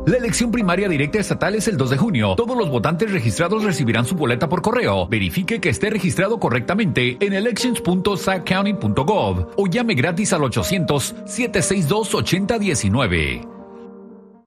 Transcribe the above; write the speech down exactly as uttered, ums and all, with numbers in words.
La elección primaria directa estatal es el dos de junio. Todos los votantes registrados recibirán su boleta por correo. Verifique que esté registrado correctamente en elections punto sac county punto gov o llame gratis al ochocientos, siete seis dos, ocho cero uno nueve.